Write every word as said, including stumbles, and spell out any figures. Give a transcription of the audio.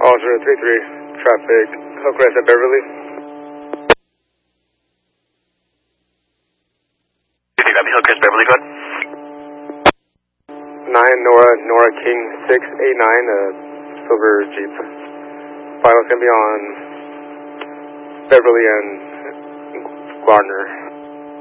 Officer three three, traffic, Hillcrest at Beverly. Copy, Hillcrest, Beverly, go ahead. nine, Nora, Nora King six eight nine, uh, silver Jeep. Final's gonna be on Beverly and Gardner.